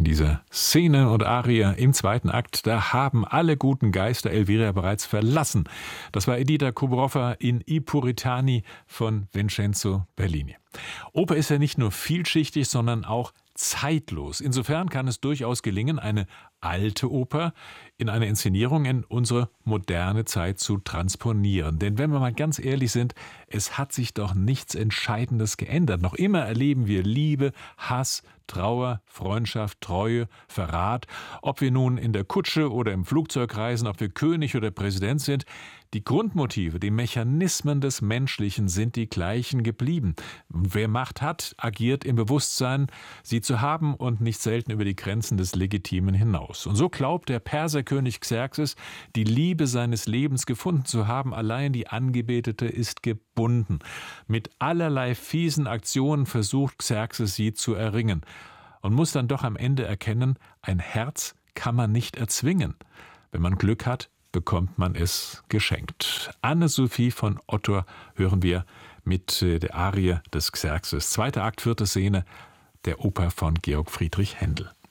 In dieser Szene und Arie im zweiten Akt, da haben alle guten Geister Elvira bereits verlassen. Das war Edita Kubrowa in I Puritani von Vincenzo Bellini. Oper ist ja nicht nur vielschichtig, sondern auch zeitlos. Insofern kann es durchaus gelingen, eine alte Oper in eine Inszenierung in unsere moderne Zeit zu transponieren. Denn wenn wir mal ganz ehrlich sind, es hat sich doch nichts Entscheidendes geändert. Noch immer erleben wir Liebe, Hass, Trauer, Freundschaft, Treue, Verrat. Ob wir nun in der Kutsche oder im Flugzeug reisen, ob wir König oder Präsident sind, die Grundmotive, die Mechanismen des Menschlichen sind die gleichen geblieben. Wer Macht hat, agiert im Bewusstsein, sie zu haben und nicht selten über die Grenzen des Legitimen hinaus. Und so glaubt der Perserkönig Xerxes, die Liebe seines Lebens gefunden zu haben, allein die Angebetete ist gebunden. Mit allerlei fiesen Aktionen versucht Xerxes sie zu erringen und muss dann doch am Ende erkennen, ein Herz kann man nicht erzwingen. Wenn man Glück hat, bekommt man es geschenkt. Anne-Sophie von Otter hören wir mit der Arie des Xerxes. Zweiter Akt, vierte Szene der Oper von Georg Friedrich Händel.